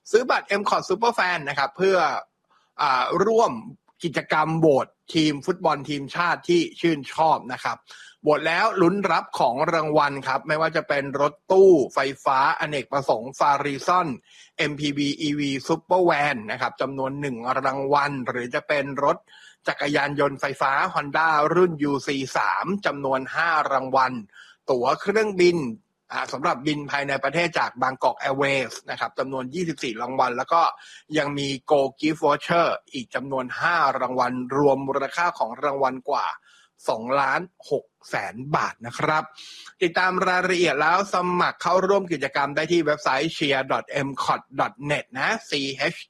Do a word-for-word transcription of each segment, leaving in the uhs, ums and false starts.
ซื้อบัตร เอ็ม คอท Superfan นะครับเพื่ออ่าร่วมกิจกรรมโหวตทีมฟุตบอลทีมชาติที่ชื่นชอบนะครับโหวตแล้วลุ้นรับของรางวัลครับไม่ว่าจะเป็นรถตู้ไฟฟ้าอเนกประสงค์ Farizon เอ็ม พี วี อี วี Supervan นะครับจำนวนหนึ่งรางวัลหรือจะเป็นรถจักรยานยนต์ไฟฟ้า Honda รุ่น ยู ซี สาม จำนวนห้ารางวัลตั๋วเครื่องบินสำหรับบินภายในประเทศจาก Bangkok Airways นะครับจำนวนยี่สิบสี่รางวัลแล้วก็ยังมี Go Gift Voucher อีกจำนวนห้ารางวัลรวมมูลค่าของรางวัลกว่าสองล้านหกแสนบาทนะครับติดตามรายละเอียดแล้วสมัครเข้าร่วมกิจกรรมได้ที่เว็บไซต์ เชียร์ ดอท เอ็ม คอท ดอท เน็ต นะ c h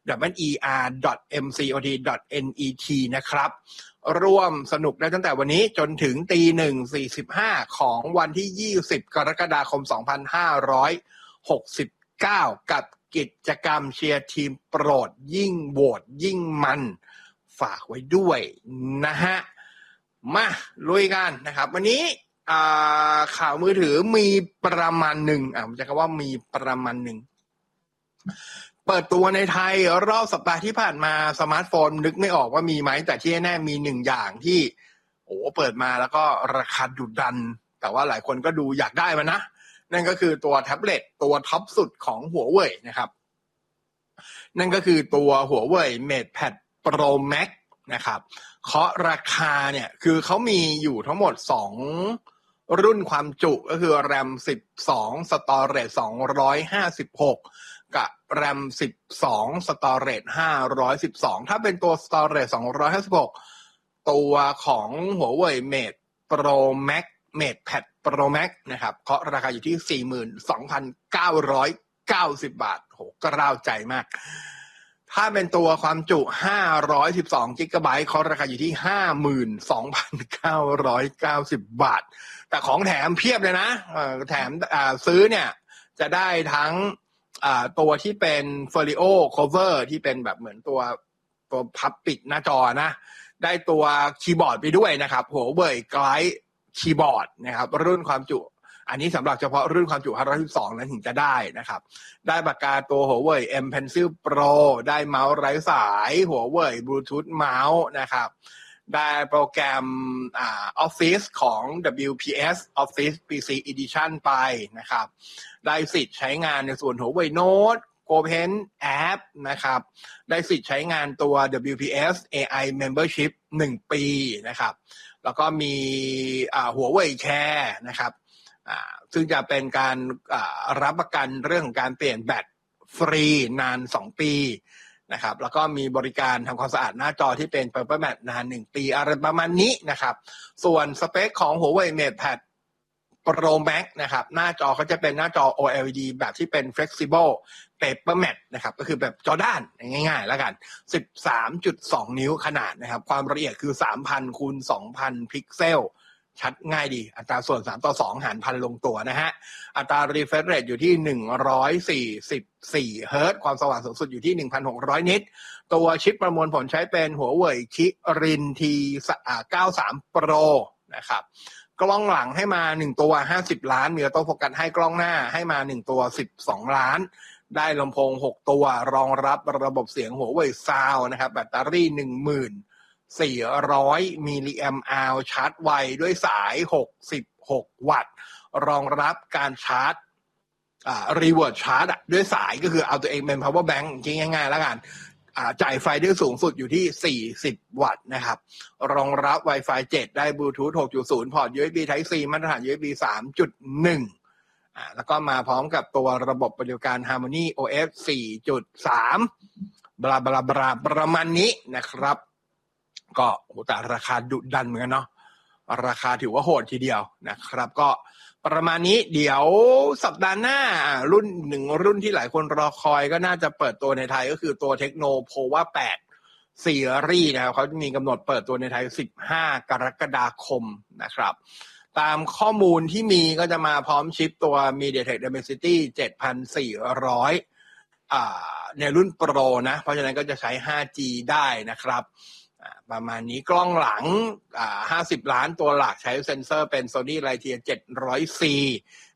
e r ดอท เอ็ม ซี โอ ที ดอท เอ็น อี ที นะครับร่วมสนุกได้ตั้งแต่วันนี้จนถึงตีหนึ่งสี่สิบห้าของวันที่ยี่สิบกรกฎาคมสองพันห้าร้อยหกสิบเก้ากับกิจกรรมเชียร์ทีมโปรดยิ่งโหวตยิ่งมันฝากไว้ด้วยนะฮะมาลุยกันนะครับวันนี้ข่าวมือถือมีประมาณหนึ่งอ่ะผมจะคำว่ามีประมาณหนึ่งเปิดตัวในไทยรอบสัปดาห์ที่ผ่านมาสมาร์ทโฟนนึกไม่ออกว่ามีไหมแต่ที่แน่มีหนึ่งอย่างที่โอ้เปิดมาแล้วก็ราคาดุดันแต่ว่าหลายคนก็ดูอยากได้มันนะนั่นก็คือตัวแท็บเล็ตตัวท็อปสุดของ Huawei นะครับนั่นก็คือตัว Huawei MatePad Pro Max นะครับเคาะราคาเนี่ยคือเขามีอยู่ทั้งหมดสองรุ่นความจุก็คือ แรม สิบสอง Storage สองร้อยห้าสิบหกกับ แรม สิบสอง Storage ห้าร้อยสิบสองถ้าเป็นตัว Storage สองร้อยห้าสิบหกตัวของ Huawei Mate Pro Max MatePad Pro Max นะครับเคาะราคาอยู่ที่ สี่หมื่นสองพันเก้าร้อยเก้าสิบ บาทโหกร้าวใจมากถ้าเป็นตัวความจุห้าร้อยสิบสองจิกะไบต์เคาะราคาอยู่ที่ ห้าหมื่นสองพันเก้าร้อยเก้าสิบ บาทแต่ของแถมเพียบเลยนะเอ่อแถมอ่าซื้อเนี่ยจะได้ทั้งอ่าตัวที่เป็น Folio Cover ที่เป็นแบบเหมือนตัวตัวพับปิดหน้าจอนะได้ตัวคีย์บอร์ดไปด้วยนะครับ Huawei Glide คีย์บอร์ดนะครับรุ่นความจุอันนี้สำหรับเฉพาะรุ่นความจุห้าร้อยสิบสองนั้นถึงจะได้นะครับได้ปากกาตัว Huawei M Pencil Pro ได้เมาส์ไร้สาย Huawei Bluetooth เมาส์นะครับได้โปรแกรมอ่า Office ของ ดับเบิลยู พี เอส Office พี ซี Edition ไปนะครับได้สิทธิ์ใช้งานในส่วน Huawei Note Open App นะครับได้สิทธิ์ใช้งานตัว ดับเบิลยู พี เอส เอ ไอ Membership หนึ่งปีนะครับแล้วก็มีอ่า Huawei Care นะครับอ่าซึ่งจะเป็นการอ่ารับประกันเรื่องของการเปลี่ยนแบตฟรีนานสองปีนะครับแล้วก็มีบริการทำความสะอาดหน้าจอที่เป็น Paper Matte นานหนึ่งปีอะไรประมาณนี้นะครับส่วนสเปคของ Huawei MatePad Pro Max นะครับหน้าจอเขาจะเป็นหน้าจอ โอ แอล อี ดี แบบที่เป็น Flexible Paper Matte นะครับก็คือแบบจอด้านง่ายๆแล้วกัน สิบสามจุดสอง นิ้วขนาดนะครับความละเอียดคือ สามพัน คูณ สองพัน พิกเซลชัดง่ายดีอัตราส่วนสามต่อสองหารพันลงตัวนะฮะอัตรา refresh rate อยู่ที่หนึ่งร้อยสี่สิบสี่เฮิร์ตซ์ความสว่างสูงสุดอยู่ที่ หนึ่งพันหกร้อย นิตตัวชิปประมวลผลใช้เป็น Huawei Kirin ที เก้าสิบสาม Pro นะครับกล้องหลังให้มาหนึ่งตัวห้าสิบล้านมีออโต้โฟกัสให้กล้องหน้าให้มาหนึ่งตัวสิบสองล้านได้ลำโพงหกตัวรองรับระบบเสียง Huawei Sound นะครับแบตเตอรี่ หนึ่งหมื่นสี่ร้อย มิลลิแอมป์อาวชาร์จไวด้วยสายหกสิบหกวัตต์รองรับการชาร์จอ่า reverse charge ด้วยสายก็คือเอาตัวเองเป็น power bank จริงง่ายๆแล้วกันอ่าจ่ายไฟได้สูงสุดอยู่ที่สี่สิบวัตต์นะครับรองรับ Wi-Fi เจ็ดได้ Bluetooth หกจุดศูนย์ พอร์ต ยู เอส บี Type C มาตรฐาน ยู เอส บี สามจุดหนึ่ง อ่าแล้วก็มาพร้อมกับตัวระบบปฏิบัติการ Harmony โอ เอส สี่จุดสาม บลาบลาบลาประมาณนี้นะครับก็โหแต่ราคาดุดันเหมือนกันเนาะราคาถือว่าโหดทีเดียวนะครับก็ประมาณนี้เดี๋ยวสัปดาห์หน้ารุ่นหนึ่งรุ่นที่หลายคนรอคอยก็น่าจะเปิดตัวในไทยก็คือตัว Tecno Pova แปด ซีรีส์นะครับเขามีกำหนดเปิดตัวในไทยสิบห้ากรกฎาคมนะครับตามข้อมูลที่มีก็จะมาพร้อมชิปตัว MediaTek Dimensity เจ็ดพันสี่ร้อยอ่าในรุ่นโปรนะเพราะฉะนั้นก็จะใช้ ห้าจี ได้นะครับประมาณนี้กล้องหลังอ่าห้าสิบล้านตัวหลักใช้เซ็นเซอร์เป็น Sony Allia เจ็ดร้อยซี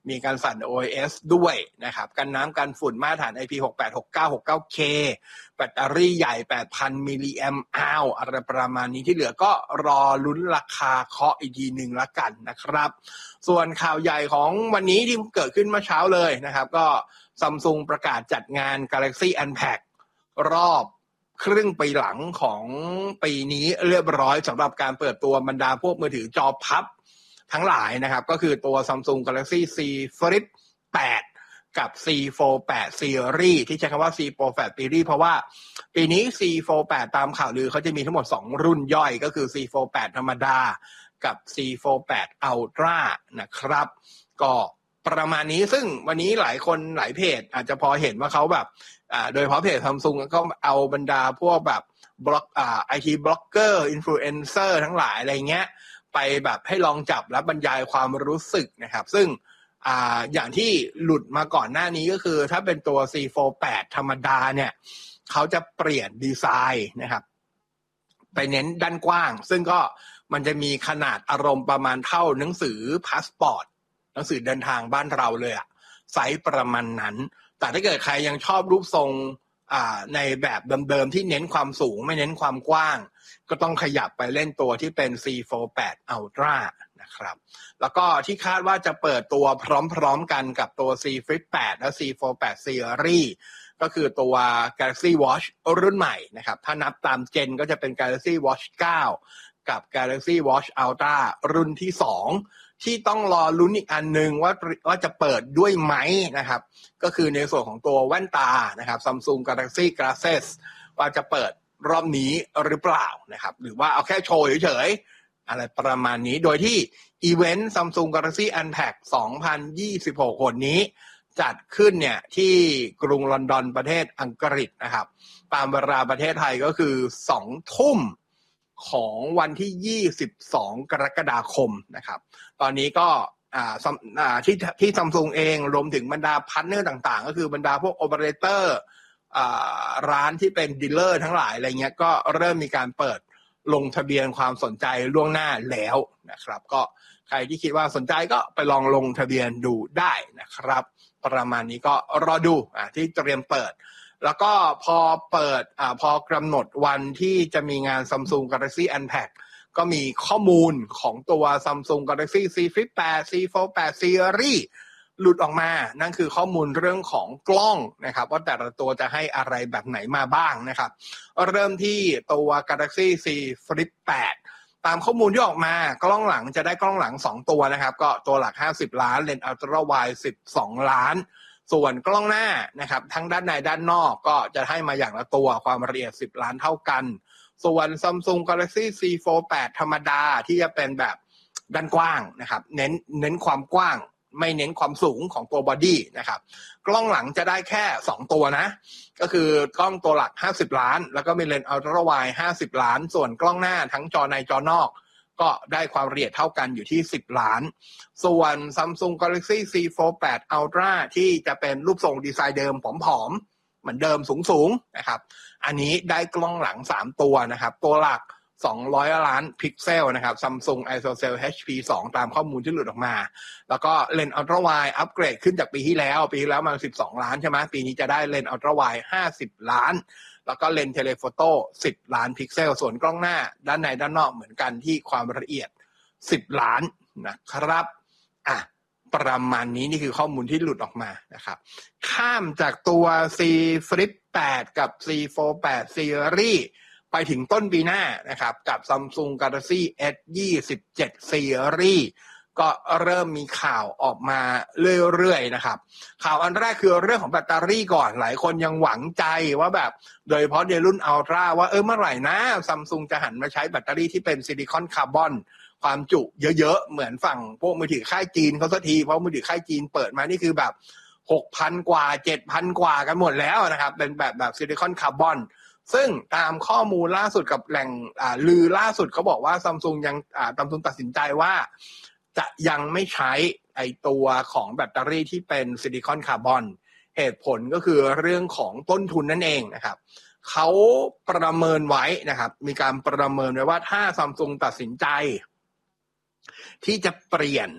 มีการสั่น โอ เอส ด้วยนะครับกันน้ำกันฝุ่นมาตรฐาน ไอ พี หกแปดหกเก้าหกเก้าเค แบตเตอรี่ใหญ่ แปดพัน มิลลิแอมป์อาวอะไรประมาณนี้ที่เหลือก็รอลุ้นราคาเคาะอีกทีหนึ่งละกันนะครับส่วนข่าวใหญ่ของวันนี้ที่เกิดขึ้นเมื่อเช้าเลยนะครับก็ Samsung ประกาศจัดงาน Galaxy Unpacked รอบครึ่งปีหลังของปีนี้เรียบร้อยสำหรับการเปิดตัวบรรดาพวกมือถือจอพับทั้งหลายนะครับก็คือตัว Samsung Galaxy Z Flip แปด กับ Z Fold แปด Series ที่ใช้คำว่า Z Fold แปด Series เพราะว่าปีนี้ Z Fold แปด ตามข่าวลือเขาจะมีทั้งหมดสองรุ่นย่อยก็คือ Z Fold แปด ธรรมดากับ Z Fold แปด Ultra นะครับก็ประมาณนี้ซึ่งวันนี้หลายคนหลายเพจอาจจะพอเห็นว่าเขาแบบอ่าโดยเฉพาะเพจ Samsung ก็เอาบรรดาพวกแบบบล็อกอ่า ไอ ที บล็อกเกอร์ อินฟลูเอนเซอร์ทั้งหลายอะไรเงี้ยไปแบบให้ลองจับและบรรยายความรู้สึกนะครับซึ่งอ่าอย่างที่หลุดมาก่อนหน้านี้ก็คือถ้าเป็นตัว Z Fold แปด ธรรมดาเนี่ยเขาจะเปลี่ยนดีไซน์นะครับไปเน้นด้านกว้างซึ่งก็มันจะมีขนาดอารมณ์ประมาณเท่าหนังสือพาสปอร์ตหนังสือเดินทางบ้านเราเลยอะไซส์ประมาณนั้นแต่ถ้าเกิดใครยังชอบรูปทรงอ่าในแบบเดิมๆที่เน้นความสูงไม่เน้นความกว้างก็ต้องขยับไปเล่นตัวที่เป็น Z Fold แปด Ultra นะครับแล้วก็ที่คาดว่าจะเปิดตัวพร้อมๆกันกับตัว Z Flip แปด และ Z Fold แปด Series ก็คือตัว Galaxy Watch รุ่นใหม่นะครับถ้านับตามเจนก็จะเป็น Galaxy Watch เก้า กับ Galaxy Watch Ultra รุ่นที่สองที่ต้องรอลุ้นอีกอันนึงว่าว่าจะเปิดด้วยไหมนะครับก็คือในส่วนของตัวแว่นตานะครับ Samsung Galaxy Glasses ว่าจะเปิดรอบนี้หรือเปล่านะครับหรือว่าเอาแค่โชว์เฉยๆอะไรประมาณนี้โดยที่อีเวนต์ Samsung Galaxy Unpacked สองพันยี่สิบหกคนนี้จัดขึ้นเนี่ยที่กรุงลอนดอนประเทศอังกฤษนะครับตามเวลาประเทศไทยก็คือสองทุ่มของวันที่ยี่สิบสองกรกฎาคมนะครับตอนนี้ก็อ่าอ่าที่ที่ Samsung เองรวมถึงบรรดาพาร์ทเนอร์ต่างๆก็คือบรรดาพวกโอเปอเรเตอร์อ่าร้านที่เป็นดีลเลอร์ทั้งหลายอะไรเงี้ยก็เริ่มมีการเปิดลงทะเบียนความสนใจล่วงหน้าแล้วนะครับก็ใครที่คิดว่าสนใจก็ไปลองลงทะเบียนดูได้นะครับประมาณนี้ก็รอดูอ่าที่เตรียมเปิดแล้วก็พอเปิดอ่าพอกำหนดวันที่จะมีงาน Samsung Galaxy Unpacked ก็มีข้อมูลของตัว Samsung Galaxy Z Flip แปด Z Fold แปด Series หลุดออกมานั่นคือข้อมูลเรื่องของกล้องนะครับว่าแต่ละตัวจะให้อะไรแบบไหนมาบ้างนะครับเริ่มที่ตัว Galaxy Z Flip แปดตามข้อมูลที่ออกมากล้องหลังจะได้กล้องหลังสองตัวนะครับก็ตัวหลักห้าสิบล้านเลนส์อัลตร้าไวด์สิบสองล้านส่วนกล้องหน้านะครับทั้งด้านในด้านนอกก็จะให้มาอย่างละตัวความละเอียดสิบล้านเท่ากันส่วน Samsung Galaxy Z Fold แปด ธรรมดาที่จะเป็นแบบด้านกว้างนะครับเน้นเน้นความกว้างไม่เน้นความสูงของตัวบอดี้นะครับกล้องหลังจะได้แค่สองตัวนะก็คือกล้องตัวหลักห้าสิบล้านแล้วก็มีเลนส์อัลตร้าไวด์ห้าสิบล้านส่วนกล้องหน้าทั้งจอในจอนอกก็ได้ความละเอียดเท่ากันอยู่ที่สิบล้านส่วน Samsung Galaxy Z Fold แปด Ultra ที่จะเป็นรูปทรงดีไซน์เดิมผอมๆเหมือนเดิมสูงๆนะครับอันนี้ได้กล้องหลังสามตัวนะครับตัวหลักสองร้อยล้านพิกเซลนะครับ Samsung ISOCELL เอช พี สอง ตามข้อมูลที่หลุดออกมาแล้วก็เลนส์อัลตร้าไวด์อัปเกรดขึ้นจากปีที่แล้วปีที่แล้วมันสิบสองล้านใช่ไหมปีนี้จะได้เลนส์อัลตร้าไวด์ห้าสิบล้านแล้วก็เลนส์เทเลโฟโต้สิบล้านพิกเซลส่วนกล้องหน้าด้านในด้านนอกเหมือนกันที่ความละเอียดสิบล้านนะครับอ่ะประมาณนี้นี่คือข้อมูลที่หลุดออกมานะครับข้ามจากตัว Z Flip แปด กับ Z Fold แปด Series ไปถึงต้นปีหน้านะครับกับ Samsung Galaxy เอส ยี่สิบเจ็ด Series ก็เริ่มมีข่าวออกมาเรื่อยๆนะครับข่าวอันแรกคือเรื่องของแบตเตอรี่ก่อนหลายคนยังหวังใจว่าแบบโดยเฉพาะในรุ่น Ultra ว่าเออเมื่อไหร่นะ Samsung จะหันมาใช้แบตเตอรี่ที่เป็นซิลิคอนคาร์บอนความจุเยอะๆเหมือนฝั่งพวกมือถือค่ายจีนเขาสักทีเพราะมือถือค่ายจีนเปิดมานี่คือแบบ หกพัน กว่า เจ็ดพัน กว่ากันหมดแล้วนะครับเป็นแบบแบบซิลิคอนคาร์บอนซึ่งตามข้อมูลล่าสุดกับแหล่งอ่าลือล่าสุดเขาบอกว่า Samsung ยังอ่า Samsung ตัดสินใจว่าจะยังไม่ใช้ไอตัวของแบตเตอรี่ที่เป็นซิลิคอนคาร์บอนเหตุผลก็คือเรื่องของต้นทุนนั่นเองนะครับเขาประเมินไว้นะครับมีการประเมินไว้ว่าถ้า Samsung ตัดสินใจที่จะเปลี่ยน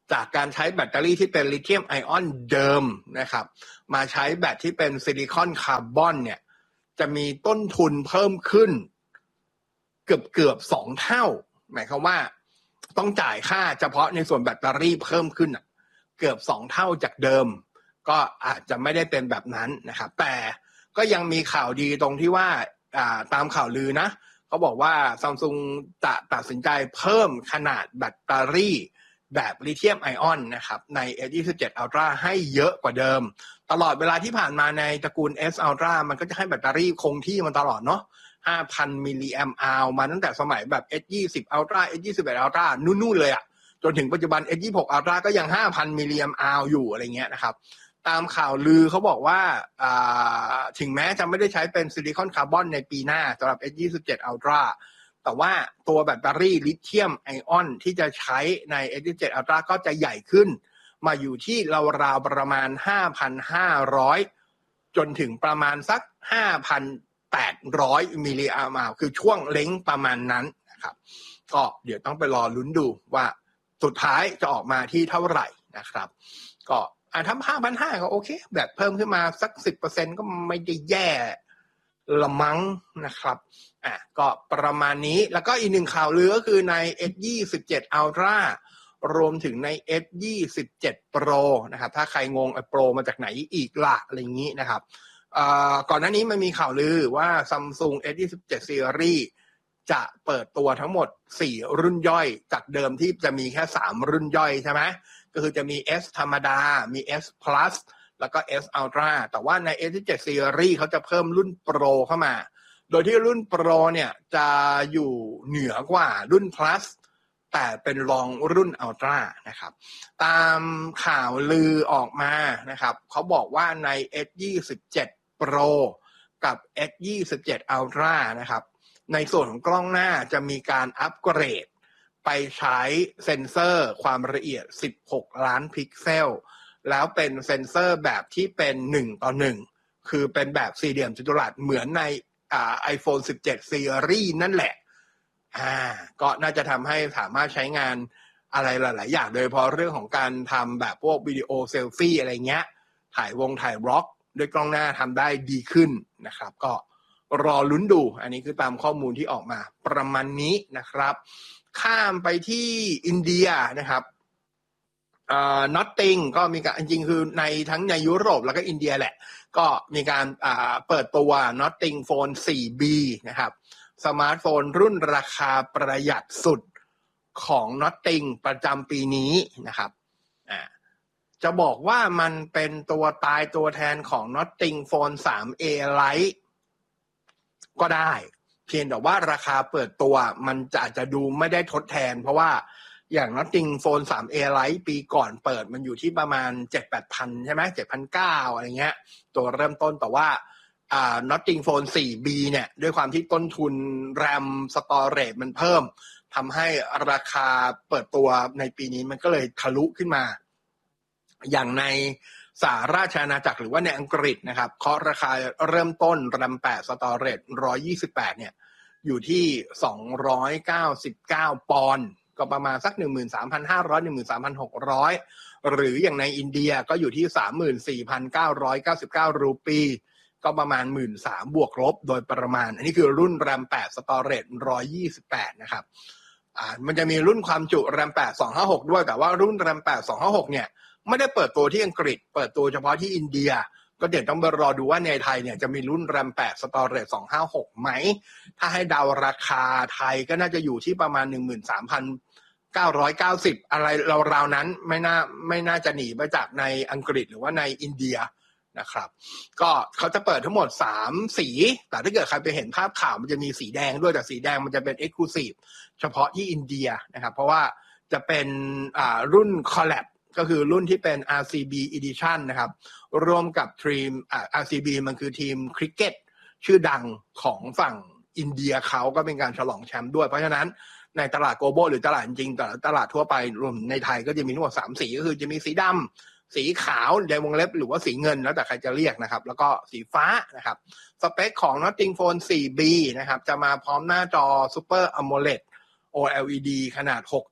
จากการใช้แบตเตอรี่ที่เป็นลิเธียมไอออนเดิมนะครับมาใช้แบตที่เป็นซิลิคอนคาร์บอนเนี่ยจะมีต้นทุนเพิ่มขึ้นเกือบเกือบสองเท่าหมายความว่าต้องจ่ายค่าเฉพาะในส่วนแบตเตอรี่เพิ่มขึ้นเกือบสองเท่าจากเดิมก็อาจจะไม่ได้เป็นแบบนั้นนะครับแต่ก็ยังมีข่าวดีตรงที่ว่าตามข่าวลือนะเขาบอกว่า Samsung จะตัดสินใจเพิ่มขนาดแบตเตอรี่แบบลิเธียมไอออนนะครับใน เอส ยี่สิบเจ็ด Ultra ให้เยอะกว่าเดิมตลอดเวลาที่ผ่านมาในตระกูล S Ultra มันก็จะให้แบตเตอรี่คงที่มันตลอดเนาะ ห้าพัน มิลลิแอมป์อาวมาตั้งแต่สมัยแบบ เอส ยี่สิบ Ultra เอส ยี่สิบเอ็ด Ultra นู่นๆเลยอะจนถึงปัจจุบัน เอส ยี่สิบหก Ultra ก็ยัง ห้าพัน มิลลิแอมป์อาวอยู่อะไรเงี้ยนะครับตามข่าวลือเขาบอกว่าถึงแม้จะไม่ได้ใช้เป็นซิลิคอนคาร์บอนในปีหน้าสำหรับ เอส ยี่สิบเจ็ด Ultra แต่ว่าตัวแบตเตอรี่ลิเธียมไอออนที่จะใช้ใน เอส ยี่สิบเจ็ด Ultra ก็จะใหญ่ขึ้นมาอยู่ที่ราวๆประมาณ ห้าพันห้าร้อย จนถึงประมาณสัก ห้าพันแปดร้อย มิลลิแอมป์อาวคือช่วงเล้งประมาณนั้นนะครับก็เดี๋ยวต้องไปรอลุ้นดูว่าสุดท้ายจะออกมาที่เท่าไหร่นะครับก็อ่ะทำ ห้าพันห้าร้อย ก็โอเคแบบเพิ่มขึ้นมาสัก สิบเปอร์เซ็นต์ ก็ไม่ได้แย่ละมั้งนะครับอ่ะก็ประมาณนี้แล้วก็อีกหนึ่งข่าวลือก็คือใน เอส ยี่สิบเจ็ด Ultra รวมถึงใน เอส ยี่สิบเจ็ด Pro นะครับถ้าใครงงไอ้ Pro มาจากไหนอีกล่ะอะไรอย่างนี้นะครับอ่าก่อนหน้านี้มันมีข่าวลือว่า Samsung เอส ยี่สิบเจ็ด Series จะเปิดตัวทั้งหมดสี่รุ่นย่อยจากเดิมที่จะมีแค่สามรุ่นย่อยใช่ไหมก็คือจะมี S ธรรมดามี S Plus แล้วก็ S Ultra แต่ว่าใน เอส ยี่สิบเจ็ด Series เขาจะเพิ่มรุ่น Pro เข้ามาโดยที่รุ่น Pro เนี่ยจะอยู่เหนือกว่ารุ่น Plus แต่เป็นรองรุ่น Ultra นะครับตามข่าวลือออกมานะครับเขาบอกว่าใน เอส ยี่สิบเจ็ด Pro กับ เอส ยี่สิบเจ็ด Ultra นะครับในส่วนของกล้องหน้าจะมีการอัปเกรดไปใช้เซ็นเซอร์ความละเอียดสิบหกล้านพิกเซลแล้วเป็นเซ็นเซอร์แบบที่เป็นหนึ่งต่อหนึ่งคือเป็นแบบสี่เหลี่ยมจัตุรัสเหมือนในอ่า iPhone สิบเจ็ด Series นั่นแหละอ่าก็น่าจะทำให้สามารถใช้งานอะไรหลายๆอย่างโดยเฉพาะเรื่องของการทำแบบพวกวิดีโอเซลฟี่อะไรเงี้ยถ่ายวงถ่ายบล็อกด้วยกล้องหน้าทำได้ดีขึ้นนะครับก็รอลุ้นดูอันนี้คือตามข้อมูลที่ออกมาประมาณนี้นะครับข้ามไปที่อินเดียนะครับอ่า Nothing ก็มีการจริงๆคือในทั้งในยุโรปแล้วก็อินเดียแหละก็มีการอ่าเปิดตัว Nothing Phone โฟร์ บี นะครับสมาร์ทโฟนรุ่นราคาประหยัดสุดของ Nothing ประจำปีนี้นะครับอ่าจะบอกว่ามันเป็นตัวตายตัวแทนของ Nothing Phone ทรี เอ Lite ก็ได้เพียงแต่ว่าราคาเปิดตัวมันจะอาจจะดูไม่ได้ทดแทนเพราะว่าอย่าง Nothing Phone ทรี เอ Lite ปีก่อนเปิดมันอยู่ที่ประมาณ เจ็ดถึงแปดพัน ใช่ไหม เจ็ดพันเก้าร้อย อะไรเงี้ยตัวเริ่มต้นแต่ว่าอ่า Nothing Phone โฟร์ บี เนี่ยด้วยความที่ต้นทุน RAM Storage มันเพิ่มทำให้ราคาเปิดตัวในปีนี้มันก็เลยทะลุขึ้นมาอย่างในสหราชอาณาจักรหรือว่าในอังกฤษนะครับเคาะราคาเริ่มต้น RAM แปด Storage หนึ่งร้อยยี่สิบแปดเนี่ยอยู่ที่สองร้อยเก้าสิบเก้าปอนด์ก็ประมาณสัก หนึ่งหมื่นสามพันห้าร้อย หนึ่งหมื่นสามพันหกร้อย หรืออย่างในอินเดียก็อยู่ที่ สามหมื่นสี่พันเก้าร้อยเก้าสิบเก้า รูปีก็ประมาณ หนึ่งหมื่นสามพัน บวกลบโดยประมาณอันนี้คือรุ่น RAM แปด Storage หนึ่งร้อยยี่สิบแปดนะครับอ่ามันจะมีรุ่นความจุ RAM แปด สองห้าหกด้วยแต่ว่ารุ่น RAM แปด สองห้าหกเนี่ยไม่ได้เปิดตัวที่อังกฤษเปิดตัวเฉพาะที่อินเดียก็เดี๋ยวต้องไปรอดูว่าในไทยเนี่ยจะมีรุ่น RAM แปด Storage สองห้าหกไหมถ้าให้เดาราคาไทยก็น่าจะอยู่ที่ประมาณ หนึ่งหมื่นสามพันเก้าร้อยเก้าสิบ อะไรราวๆนั้นไม่น่าไม่น่าจะหนีมาจากในอังกฤษหรือว่าในอินเดียนะครับก็เขาจะเปิดทั้งหมดสามสีแต่ถ้าเกิดใครไปเห็นภาพข่าวมันจะมีสีแดงด้วยแต่สีแดงมันจะเป็น Exclusive เฉพาะที่อินเดียนะครับเพราะว่าจะเป็นอ่ารุ่น Collabก็คือรุ่นที่เป็น อาร์ ซี บี Edition นะครับร่วมกับทีมอ่า อาร์ ซี บี มันคือทีมคริกเก็ตชื่อดังของฝั่งอินเดียเขาก็เป็นการฉลองแชมป์ด้วยเพราะฉะนั้นในตลาด global หรือตลาดจริงๆตลาดทั่วไปรวมในไทยก็จะมีทั้งหมดสามสีก็คือจะมีสีดำสีขาวในวงเล็บหรือว่าสีเงินแล้วแต่ใครจะเรียกนะครับแล้วก็สีฟ้านะครับสเปคของ Nothing Phone โฟร์ บี นะครับจะมาพร้อมหน้าจอ Super AMOLED โอ แอล อี ดี ขนาด หกจุด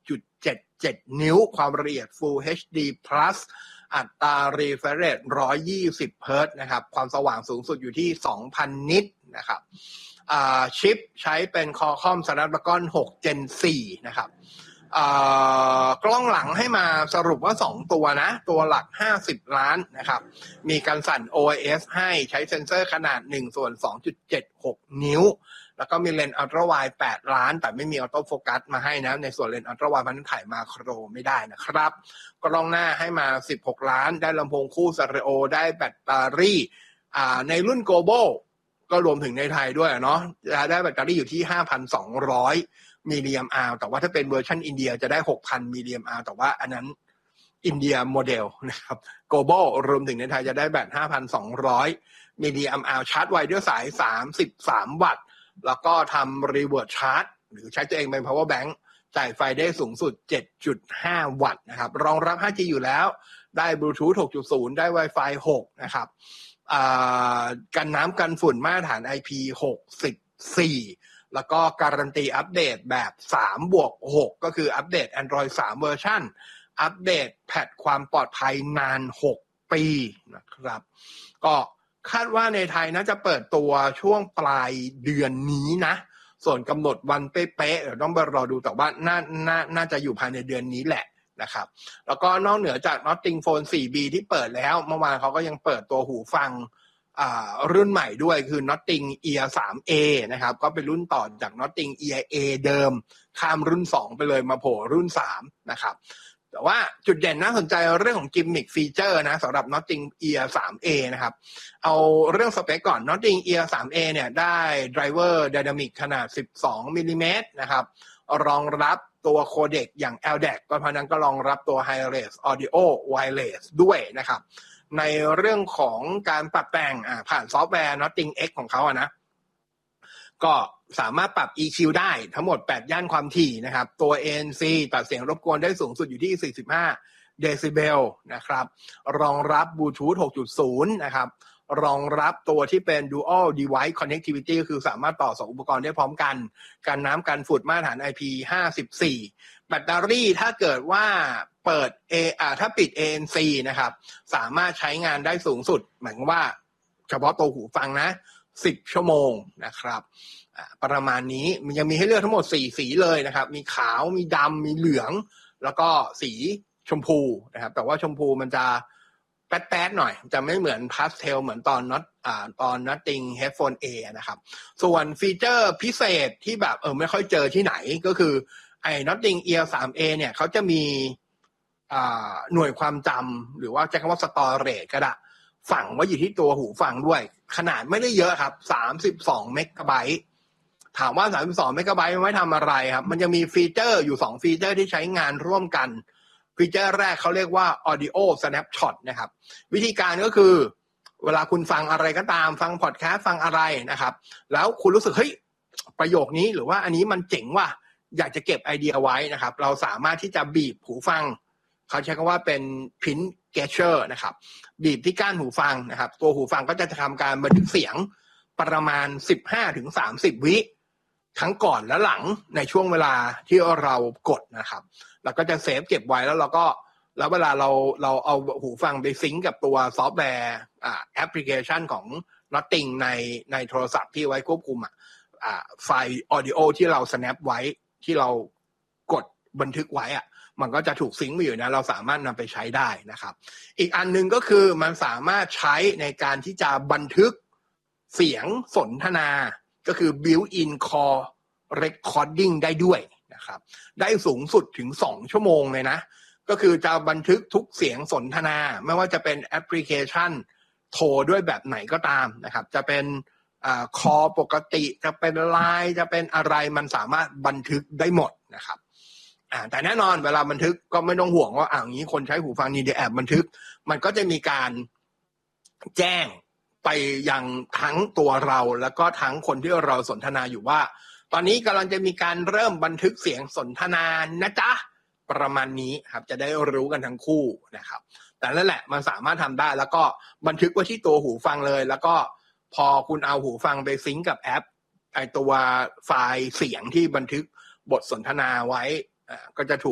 เจ็ดเจ็ด นิ้วความละเอียด Full เอช ดี Plus อัตรา refresh rate หนึ่งร้อยยี่สิบ เฮิร์ตซ์ นะครับความสว่างสูงสุดอยู่ที่ สองพัน นิตนะครับอ่าชิปใช้เป็น Qualcomm Snapdragon หก Gen สี่นะครับอ่ากล้องหลังให้มาสรุปว่าสองตัวนะตัวหลักห้าสิบล้านนะครับมีการสั่น โอ ไอ เอส ให้ใช้เซ็นเซอร์ขนาดหนึ่งส่วนสองจุดเจ็ดหก นิ้วแล้วก็มีเลนส์อัลตร้าไวด์แปดล้านแต่ไม่มีออโต้โฟกัสมาให้นะในส่วนเลนส์อัลตร้าไวด์มันถ่ายมาโครไม่ได้นะครับกล้องหน้าให้มาสิบหกล้านได้ลำโพงคู่สเตอริโอได้แบตเตอรี่อ่าในรุ่น Global ก็รวมถึงในไทยด้วยเนาะได้แบตเตอรี่อยู่ที่ ห้าพันสองร้อย มิลลิแอมป์อาวร์แต่ว่าถ้าเป็นเวอร์ชันอินเดียจะได้ หกพัน มิลลิแอมป์อาวร์แต่ว่าอันนั้นอินเดียโมเดลนะครับ Global รวมถึงในไทยจะได้แบต ห้าพันสองร้อย มิลลิแอมป์อาวร์ชาร์จไวด้วยสายสามสิบสามวัตต์แล้วก็ทำ reverse charge หรือใช้ตัวเองเป็น power bank จ่ายไฟได้สูงสุด เจ็ดจุดห้า วัตต์นะครับรองรับ ห้าจี อยู่แล้วได้ Bluetooth หกจุดศูนย์ ได้ Wi-Fi หกนะครับกันน้ำกันฝุ่นมาตรฐาน ไอ พี หกสิบสี่ แล้วก็การันตีอัปเดตแบบ สามบวกหก ก็คืออัปเดต Android สามเวอร์ชันอัปเดตแพทความปลอดภัยนานหกปีนะครับก็คาดว่าในไทยน่าจะเปิดตัวช่วงปลายเดือนนี้นะส่วนกำหนดวันเป๊ะๆเดี๋ยวต้องไปรอดูแต่ว่าน่าน่าน่าจะอยู่ภายในเดือนนี้แหละนะครับแล้วก็นอกเหนือจาก Notting Phone โฟร์ บี ที่เปิดแล้วเมื่อวานเขาก็ยังเปิดตัวหูฟังอ่ารุ่นใหม่ด้วยคือ Notting Ear ทรี เอ นะครับก็เป็นรุ่นต่อจาก Notting Ear A เดิมข้ามรุ่นสองไปเลยมาโผล่รุ่นสามนะครับแต่ว่าจุดเด่นน่าสนใจเรื่องของกิมมิคฟีเจอร์นะสำหรับ Notting Ear ทรี เอ นะครับเอาเรื่องสเปคก่อน Notting Ear ทรี เอ เนี่ยได้ไดรเวอร์ไดนามิกขนาดสิบสองมิลลิเมตรนะครับรองรับตัวโคเด็กอย่าง แอล ดี เอ ซี ก็เพราะนั้นก็รองรับตัว Hi-Res Audio Wireless ด้วยนะครับในเรื่องของการปรับแต่งอ่าผ่านซอฟต์แวร์ Notting X ของเขาอะนะก็สามารถปรับ อี คิว ได้ทั้งหมดแปดย่านความถี่นะครับตัว เอ เอ็น ซี ตัดเสียงรบกวนได้สูงสุดอยู่ที่สี่สิบห้าเดซิเบลนะครับรองรับ Bluetooth หกจุดศูนย์ นะครับรองรับตัวที่เป็น Dual Device Connectivity ก็คือสามารถต่อสองอุปกรณ์ได้พร้อมกันกันน้ำกันฝุ่นมาตรฐาน ไอ พี ห้าสิบสี่ แบตเตอรี่ถ้าเกิดว่าเปิด A อ่าถ้าปิด เอ เอ็น ซี นะครับสามารถใช้งานได้สูงสุดหมายความว่าเฉพาะตัวหูฟังนะสิบชั่วโมงนะครับประมาณนี้มันยังมีให้เลือกทั้งหมดสี่สีเลยนะครับมีขาวมีดำมีเหลืองแล้วก็สีชมพูนะครับแต่ว่าชมพูมันจะแป๊ดๆหน่อยจะไม่เหมือนพาสเทลเหมือนตอนน็อตอ่าตอน Notting Headphone A นะครับส่วนฟีเจอร์พิเศษที่แบบเออไม่ค่อยเจอที่ไหนก็คือไอ้ Notting Ear ทรี เอ เนี่ยเขาจะมีอ่าหน่วยความจำหรือว่าใช้คำว่า storage ก็ได้ฝังไว้อยู่ที่ตัวหูฟังด้วยขนาดไม่ได้เยอะครับสามสิบสองเมกะไบต์ถามว่าสามสิบสองเมกะไบต์ไว้ทำอะไรครับมันจะมีฟีเจอร์อยู่สองฟีเจอร์ที่ใช้งานร่วมกันฟีเจอร์แรกเขาเรียกว่า audio snapshot นะครับวิธีการก็คือเวลาคุณฟังอะไรก็ตามฟังพอดแคสต์ฟังอะไรนะครับแล้วคุณรู้สึกเฮ้ยประโยคนี้หรือว่าอันนี้มันเจ๋งว่ะอยากจะเก็บไอเดียไว้นะครับเราสามารถที่จะบีบหูฟังเขาใช้คำว่าเป็น pin catcher นะครับบีบที่ก้านหูฟังนะครับตัวหูฟังก็จะทำการบันทึกเสียงประมาณ สิบห้าถึงสามสิบ วิทั้งก่อนและหลังในช่วงเวลาที่เรากดนะครับแล้วก็จะเซฟเก็บไว้แล้วเราก็แล้วเวลาเราเราเอาหูฟังไปซิงก์กับตัวซอฟต์แวร์อ่าแอปพลิเคชันของ Notting ในในโทรศัพท์ที่ไว้ควบคุมอ่ะอ่าไฟล์ audio ที่เรา snap ไว้ที่เรากดบันทึกไว้อ่ะมันก็จะถูกซิงก์ไปอยู่นะเราสามารถนำไปใช้ได้นะครับอีกอันนึงก็คือมันสามารถใช้ในการที่จะบันทึกเสียงสนทนาก็คือ built-in call recording ได้ด้วยนะครับได้สูงสุดถึงสองชั่วโมงเลยนะก็คือจะบันทึกทุกเสียงสนทนาไม่ว่าจะเป็นแอปพลิเคชันโทรด้วยแบบไหนก็ตามนะครับจะเป็นอ่า call ปกติจะเป็น ไลน์ จะเป็นอะไรมันสามารถบันทึกได้หมดนะครับอ่าแต่แน่นอนเวลาบันทึกก็ไม่ต้องห่วงว่าอ่าอย่างนี้คนใช้หูฟังนี่เดี๋ยวแอบบันทึกมันก็จะมีการแจ้งไปยังทั้งตัวเราแล้วก็ทั้งคนที่เราสนทนาอยู่ว่าตอนนี้กำลังจะมีการเริ่มบันทึกเสียงสนทนานะจ๊ะประมาณนี้ครับจะได้รู้กันทั้งคู่นะครับแต่นั่นแหละมันสามารถทำได้แล้วก็บันทึกไว้ที่ตัวหูฟังเลยแล้วก็พอคุณเอาหูฟังไปซิงก์กับแอปไอตัวไฟล์เสียงที่บันทึกบทสนทนาไว้อ่าก็จะถูก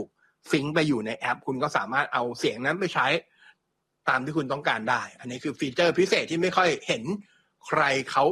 ซิงค์ไปอยู่ในแอปคุณก็สามารถเอาเสียงนั้นไปใช้ตามที่คุณต้องการได้อันนี้คือฟีเจอร์พิเศษที่ไม่ค่อยเห็นใครเขา